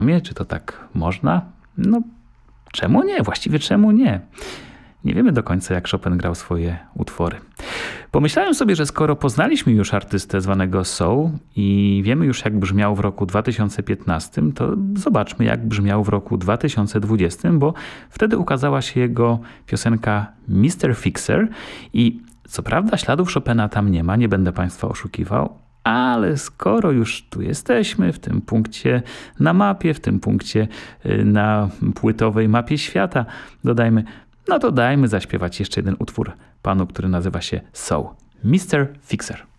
Czy to tak można? No, czemu nie? Właściwie czemu nie? Nie wiemy do końca, jak Chopin grał swoje utwory. Pomyślałem sobie, że skoro poznaliśmy już artystę zwanego Soul i wiemy już, jak brzmiał w roku 2015, to zobaczmy, jak brzmiał w roku 2020, bo wtedy ukazała się jego piosenka Mr. Fixer i co prawda śladów Chopina tam nie ma, nie będę Państwa oszukiwał, ale skoro już tu jesteśmy, w tym punkcie na mapie, w tym punkcie na płytowej mapie świata, dodajmy, no to dajmy zaśpiewać jeszcze jeden utwór panu, który nazywa się Soul. Mr. Fixer.